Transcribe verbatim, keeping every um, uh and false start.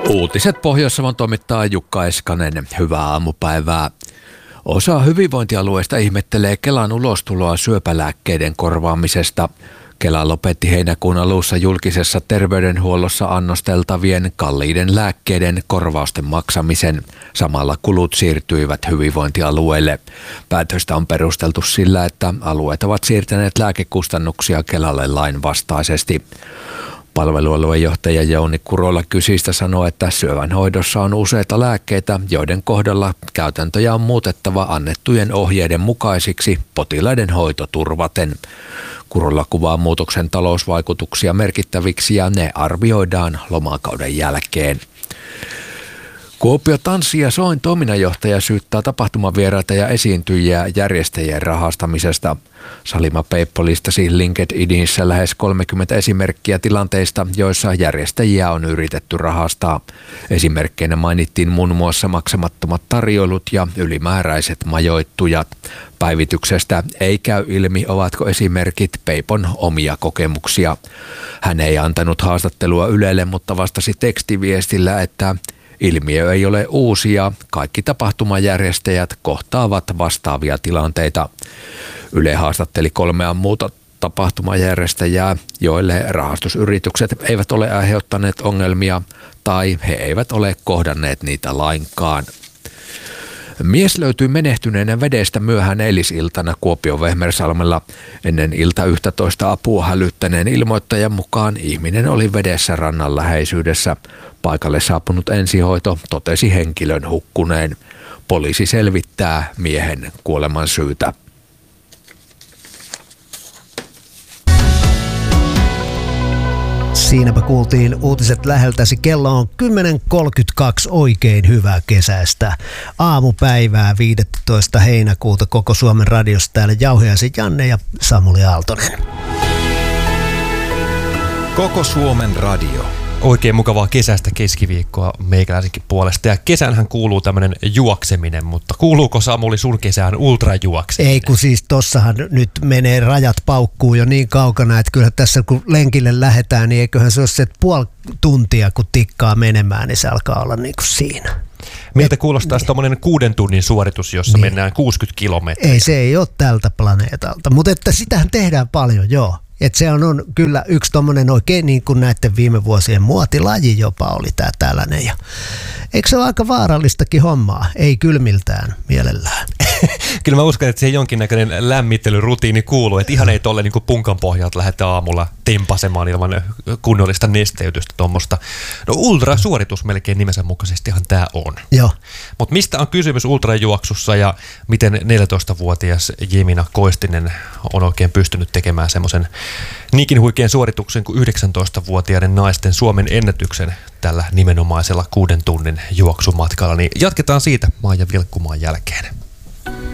Uutiset Pohjois-Savon toimittaa Jukka Eskanen. Hyvää aamupäivää. Osa hyvinvointialueista ihmettelee Kelan ulostuloa syöpälääkkeiden korvaamisesta. Kela lopetti heinäkuun alussa julkisessa terveydenhuollossa annosteltavien kalliiden lääkkeiden korvausten maksamisen. Samalla kulut siirtyivät hyvinvointialueille. Päätöstä on perusteltu sillä, että alueet ovat siirtäneet lääkekustannuksia Kelalle lainvastaisesti. Palvelualuejohtaja Jouni Kurola Kysistä sanoo, että syövänhoidossa on useita lääkkeitä, joiden kohdalla käytäntöjä on muutettava annettujen ohjeiden mukaisiksi potilaiden hoito turvaten. Kurola kuvaa muutoksen talousvaikutuksia merkittäviksi ja ne arvioidaan lomakauden jälkeen. Kuopio Tanssi ja Soin toiminnanjohtaja syyttää tapahtumavieraita ja esiintyjiä järjestäjien rahastamisesta. Salima Peippo listasi LinkedInissä lähes kolmekymmentä esimerkkiä tilanteista, joissa järjestäjiä on yritetty rahastaa. Esimerkkeinä mainittiin muun muassa maksamattomat tarjoilut ja ylimääräiset majoittujat. Päivityksestä ei käy ilmi, ovatko esimerkit Peipon omia kokemuksia. Hän ei antanut haastattelua Ylelle, mutta vastasi tekstiviestillä, että ilmiö ei ole uusi ja kaikki tapahtumajärjestäjät kohtaavat vastaavia tilanteita. Yle haastatteli kolmea muuta tapahtumajärjestäjää, joille rahastusyritykset eivät ole aiheuttaneet ongelmia tai he eivät ole kohdanneet niitä lainkaan. Mies löytyi menehtyneenä vedestä myöhään eilisiltana Kuopion Vehmersalmella. Ennen ilta yksitoista apua hälyttäneen ilmoittajan mukaan ihminen oli vedessä rannan läheisyydessä. Paikalle saapunut ensihoito totesi henkilön hukkuneen. Poliisi selvittää miehen kuoleman syytä. Siinäpä kuultiin uutiset läheltäsi. Kello on kymmenen kolmekymmentäkaksi, oikein hyvää kesäistä aamupäivää viidestoista heinäkuuta koko Suomen radiossa. Täällä Jauhiaisen Janne ja Samuli Aaltonen. Koko Suomen radio. Oikein mukavaa kesäistä keskiviikkoa meikäläisenkin puolesta. Ja kesänhän kuuluu tämmöinen juokseminen, mutta kuuluuko Samuli sun kesään ultrajuokseminen? Ei kun siis tossahan nyt menee rajat paukkuu jo niin kaukana, että kyllä tässä kun lenkille lähdetään, niin eiköhän se ole se puoli tuntia kun tikkaa menemään, niin se alkaa olla niin kuin siinä. Miltä kuulostaa niin tommoinen kuuden tunnin suoritus, jossa niin mennään kuusikymmentä kilometriä? Ei, se ei ole tältä planeetalta, mutta että sitähän tehdään paljon, joo. Että se on, on kyllä yksi tommonen oikein niin kuin näiden viime vuosien muotilaji jopa oli tää tällainen. Ja eikö se ole aika vaarallistakin hommaa? Ei kylmiltään mielellään. Kyllä mä uskon, että se jonkinnäköinen lämmittelyrutiini kuuluu, että ihan ei tolle niin kuin punkan pohjalta lähdetä aamulla tempasemaan ilman kunnollista nesteytystä tuommoista. No ultrasuoritus melkein nimensä mukaisestihan tää on. Joo. Mutta mistä on kysymys ultrajuoksussa ja miten neljätoistavuotias Jemina Koistinen on oikein pystynyt tekemään semmoisen niinkin huikean suorituksen kuin yhdeksäntoistavuotiaiden naisten Suomen ennätyksen tällä nimenomaisella kuuden tunnin juoksumatkalla, niin jatketaan siitä Maija Vilkkumaan jälkeen.